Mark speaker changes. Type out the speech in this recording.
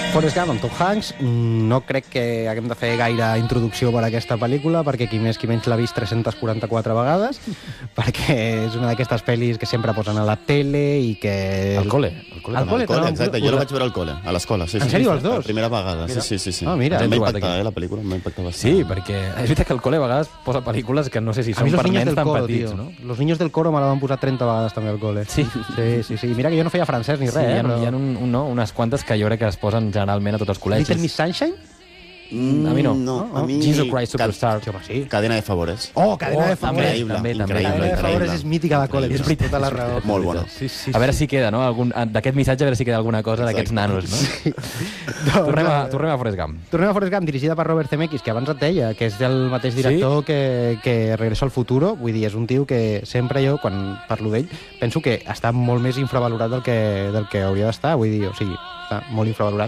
Speaker 1: Forrest Gump amb Tom Hanks. No crec que haguem de fer gaire introducció per a aquesta pel·lícula, perquè qui més qui menys l'ha vist 344 vegades, perquè és una d'aquestes pel·lis que sempre posen a la tele i que...
Speaker 2: Al cole.
Speaker 1: Al cole,
Speaker 3: exacte. Jo la vaig veure al cole, a l'escola. Sí,
Speaker 1: en sèrio, els dos?
Speaker 3: La primera vegada, sí.
Speaker 1: Ah, mira.
Speaker 3: Em va impactar, la pel·lícula, em va impactar bastant.
Speaker 2: Sí, perquè és veritat que al cole a vegades posa pel·lícules que no sé si són per nens tan petits, no?
Speaker 1: Los niños del coro me la van posar 30 vegades també al cole.
Speaker 2: Sí.
Speaker 1: Sí. Mira que jo no feia francès ni res,
Speaker 2: hi ha unes quantes que jo crec que es posen generalment a tots els col·legis.
Speaker 1: Little Miss Sunshine?
Speaker 2: A mi no.
Speaker 3: A mi...
Speaker 2: Jesus Christ Superstar.
Speaker 1: Sí.
Speaker 3: Cadena de favores.
Speaker 1: Cadena de favores.
Speaker 2: També.
Speaker 1: Cadena de favores és mítica de col·le. És veritat, tota la raó.
Speaker 3: Molt bona.
Speaker 1: Sí.
Speaker 2: A veure si queda, no? D'aquest missatge, a veure si queda alguna cosa d'aquests nanos, no?
Speaker 1: Sí.
Speaker 2: Tornem a Forrest Gump.
Speaker 1: Tornem a Forrest Gump, dirigida per Robert Zemeckis, que abans et deia, que és el mateix director que Regreso al futuro. Vull dir, és un tio que sempre jo, quan parlo d'ell, penso que està molt més infravalorat del que hauria d'estar. Vull dir, o sigui, està molt infravalorat.